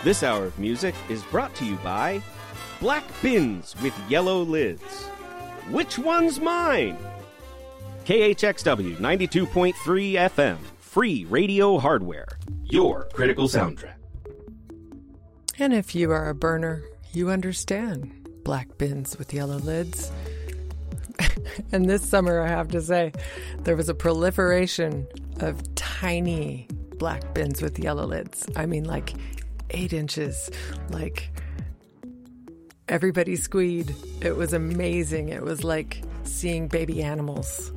This hour of music is brought to you by Black Bins with Yellow Lids. Which one's mine? KHXW 92.3 FM, free radio hardware, your critical soundtrack. And if you are a burner, you understand Black Bins with Yellow Lids. And this summer, I have to say, there was a proliferation of tiny black bins with yellow lids. I mean, like 8 inches, like everybody squeed. It was amazing. It was like seeing baby animals.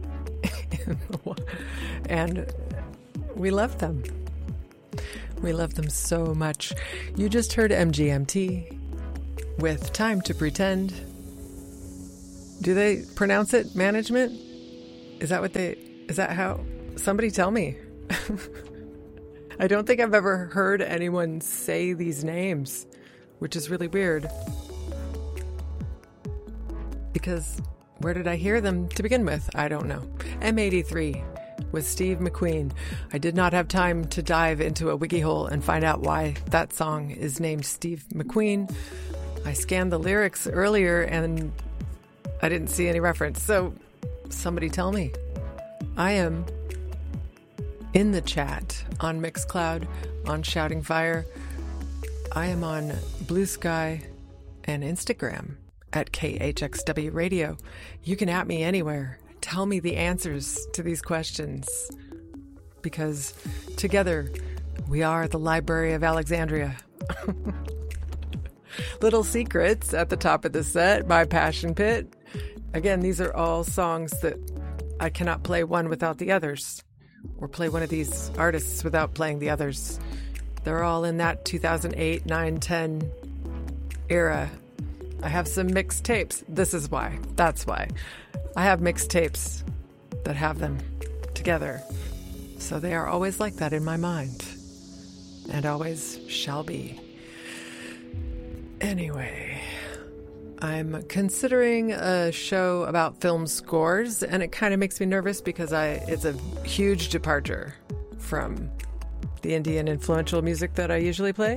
And we loved them. We love them so much. You just heard MGMT with Time to Pretend. Do they pronounce it management? Is that how? Somebody tell me. I don't think I've ever heard anyone say these names, which is really weird. Because where did I hear them to begin with? I don't know. M83 with Steve McQueen. I did not have time to dive into a wiki hole and find out why that song is named Steve McQueen. I scanned the lyrics earlier and I didn't see any reference. So somebody tell me. I am in the chat on Mixcloud, on Shouting Fire. I am on Blue Sky and Instagram at KHXW Radio. You can at me anywhere. Tell me the answers to these questions. Because together, we are the Library of Alexandria. Little Secrets at the top of the set by Passion Pit. Again, these are all songs that I cannot play one without the others, or play one of these artists without playing the others. They're all in that 2008, 9, 10 era. I have some mixed tapes. This is why. That's why. I have mixed tapes that have them together. So they are always like that in my mind. And always shall be. Anyway, I'm considering a show about film scores, and it kind of makes me nervous because it's a huge departure from the indie and influential music that I usually play.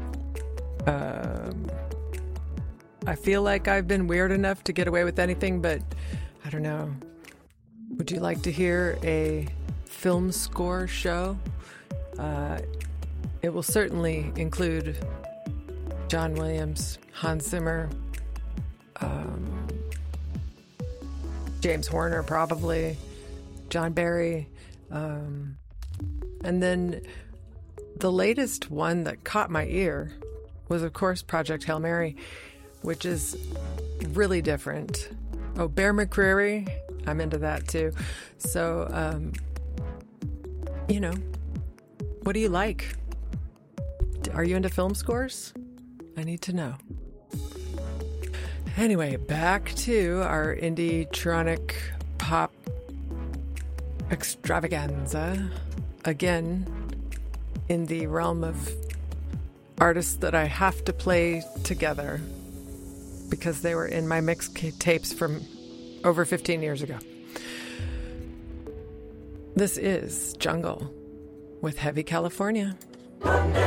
I feel like I've been weird enough to get away with anything, but I don't know. Would you like to hear a film score show? It will certainly include John Williams, Hans Zimmer, James Horner probably, John Barry, and then the latest one that caught my ear was, of course, Project Hail Mary, which is really different. Oh, Bear McCreary, I'm into that too. So, what do you like? Are you into film scores? I need to know. Anyway, back to our indie-tronic pop extravaganza. Again, in the realm of artists that I have to play together because they were in my mix tapes from over 15 years ago. This is Jungle with Heavy California.